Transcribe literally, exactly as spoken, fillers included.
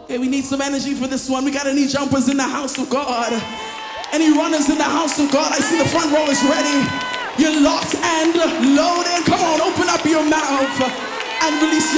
Okay, we need some energy for this one. We got any jumpers in the house of God? Any runners in the house of God? I see the front row is ready. You're locked and loaded. Come on, open up your mouth.